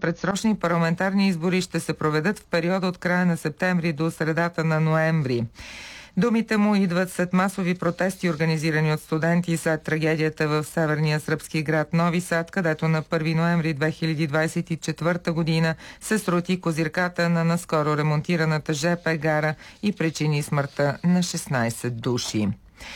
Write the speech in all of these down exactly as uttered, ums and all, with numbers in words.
предсрочни парламентарни избори ще се проведат в периода от края на септември до средата на ноември. Думите му идват след масови протести, организирани от студенти след трагедията в северния сръбски град Нови Сад, където на първи ноември две хиляди двадесет и четвърта година се срути козирката на наскоро ремонтираната жп гара и причини смъртта на шестнадесет души.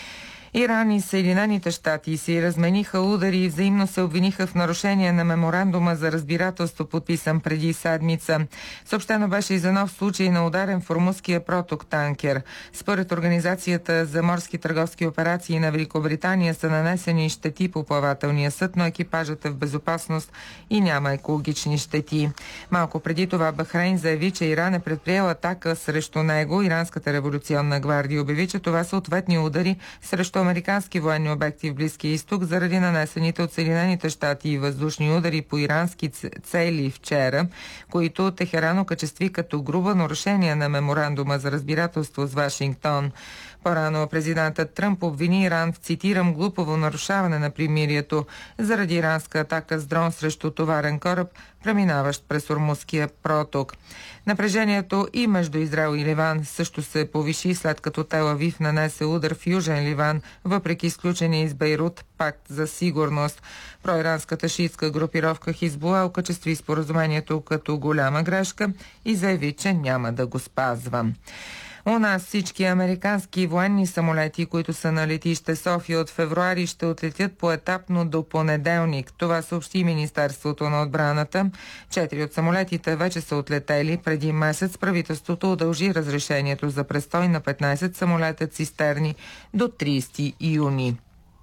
Иран и Съединените щати си размениха удари и взаимно се обвиниха в нарушение на меморандума за разбирателство, подписан преди седмица. Съобщено беше и за нов случай на ударен в Ормузския проток танкер. Според Организацията за морски търговски операции на Великобритания са нанесени щети по плавателния съд, но екипажът е в безопасност и няма екологични щети. Малко преди това Бахрейн заяви, че Иран е предприел атака срещу него. Иранската революционна гвардия обяви, че това са ответни удари срещу американски военни обекти в Близкия изток заради нанесените от Съединените щати и въздушни удари по ирански цели вчера, които Техеран окачестви като груба нарушение на меморандума за разбирателство с Вашингтон. По-рано президентът Тръмп обвини Иран в, цитирам, глупаво нарушаване на примирието заради иранска атака с дрон срещу товарен кораб, преминаващ през Ормузския проток. Напрежението и между Израел и Ливан също се повиши, след като Тел Авив нанесе удар в Южен Ливан, въпреки изключение из Бейрут пакт за сигурност. Проиранската шиитска групировка Хизбула окачестви споразумението като голяма грешка и заяви, че няма да го спазва. У нас всички американски военни самолети, които са на летище София от февруари, ще отлетят поетапно до понеделник. Това съобщи Министерството на отбраната. Четири от самолетите вече са отлетели. Преди месец правителството удължи разрешението за престой на петнадесет самолета цистерни до тридесети юни.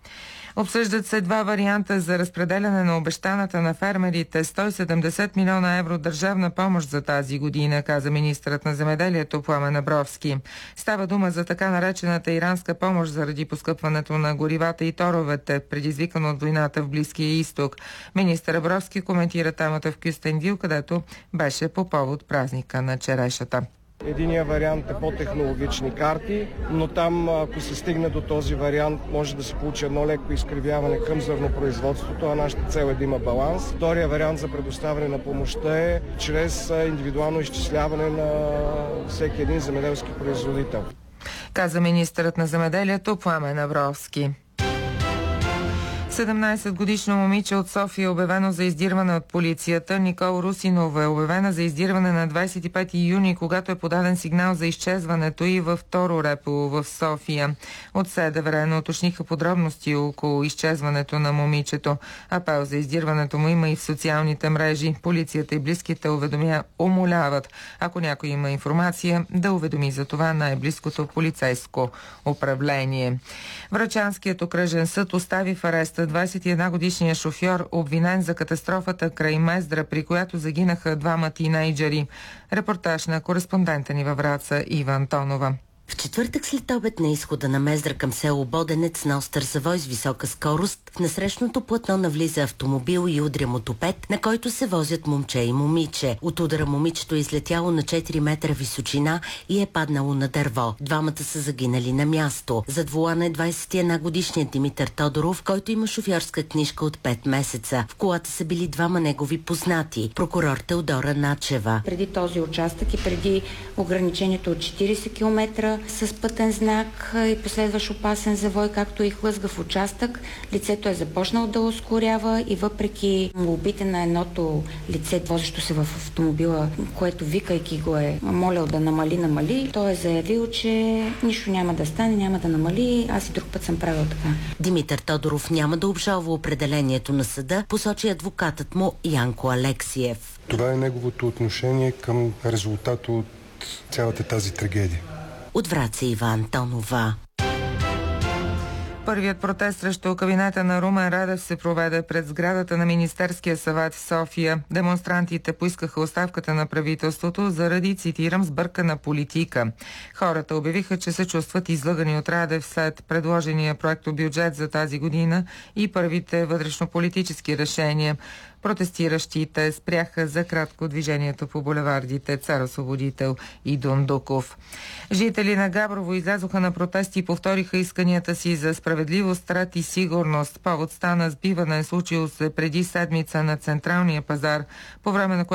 Обсъждат се два варианта за разпределяне на обещаната на фермерите сто и седемдесет милиона евро държавна помощ за тази година, каза министърът на земеделието Пламен Абровски. Става дума за така наречената иранска помощ заради поскъпването на горивата и торовете, предизвикано от войната в Близкия изток. Министър Абровски коментира темата в Кюстендил, където беше по повод празника на черешата. Единия вариант е по-технологични карти, но там, ако се стигне до този вариант, може да се получи едно леко изкривяване към зърнопроизводството, а нашата цел е да има баланс. Втория вариант за предоставяне на помощта е чрез индивидуално изчисляване на всеки един земеделски производител, каза министърът на земеделието Пламен Абровски. седемнадесетгодишно момиче от София е обявено за издирване от полицията. Никол Русинова е обявена за издирване на двадесет и пети юни, когато е подаден сигнал за изчезването и във второ репо в София. От СДВР не уточниха подробности около изчезването на момичето. Апел за издирването му има и в социалните мрежи. Полицията и близките уведомя, умоляват, ако някой има информация, да уведоми за това най-близкото полицейско управление. Врачанският окръжен съд остави в ареста двадесет и една годишния шофьор, обвинен за катастрофата край Мездра, при която загинаха двама тинейджери. Репортаж на кореспондента ни във Враца Ива Антонова. В четвъртък след обед на изхода на Мездра към село Боденец на остър завой с висока скорост, в насрещното платно навлиза автомобил и удря мотопед, на който се возят момче и момиче. От удара момичето е излетяло на четири метра височина и е паднало на дърво. Двамата са загинали на място. Зад волана е двадесет и една годишният Димитър Тодоров, който има шофьорска книжка от пет месеца. В колата са били двама негови познати. Прокурор Теодора Начева. Преди този участък и преди ограничението от четиридесет километра с пътен знак и последващ опасен завой, както и хлъзгав участък, лицето е започнало да ускорява и въпреки молбите на едното лице, возещо се в автомобила, което викайки го е молял да намали, намали, той е заявил, че нищо няма да стане, няма да намали, аз и друг път съм правил така. Димитър Тодоров няма да обжалва определението на съда, посочи адвокатът му Янко Алексиев. Това е неговото отношение към резултата от цялата тази трагедия. От Враца Ива Антонова. Първият протест срещу кабинета на Румен Радев се проведе пред сградата на Министерския съвет в София. Демонстрантите поискаха оставката на правителството заради, цитирам, сбъркана политика. Хората обявиха, че се чувстват излъгани от Радев след предложения проектобюджет за тази година и първите вътрешнополитически решения. Протестиращите спряха за кратко движението по булевардите Цар Освободител и Дондуков. Жители на Габрово излязоха на протести и повториха исканията си за справедливост, ред и сигурност. Повод стана сбиване, случило се преди седмица на централния пазар, по време на